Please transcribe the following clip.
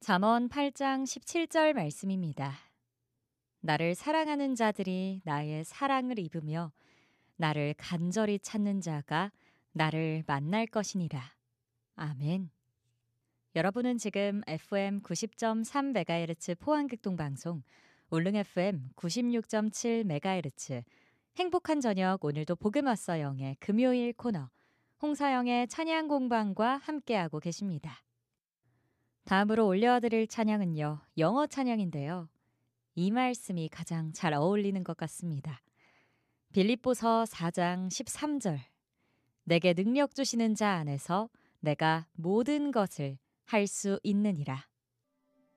잠언 8장 17절 말씀입니다. 나를 사랑하는 자들이 나의 사랑을 입으며 나를 간절히 찾는 자가 나를 만날 것이니라. 아멘. 여러분은 지금 FM 90.3MHz 포항극동방송, 울릉 FM 96.7MHz, 행복한 저녁 오늘도 복음 왔어 영의 금요일 코너, 홍서영의 찬양공방과 함께하고 계십니다. 다음으로 올려드릴 찬양은요, 영어 찬양인데요. 이 말씀이 가장 잘 어울리는 것 같습니다. 빌립보서 4장 13절. 내게 능력 주시는 자 안에서 내가 모든 것을 할 수 있느니라.